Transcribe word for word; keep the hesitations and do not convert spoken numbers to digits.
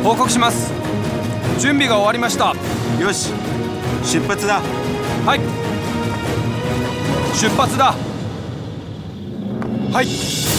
報告します。準備が終わりました。 よし、出発だ。 はい、出発だ。はい。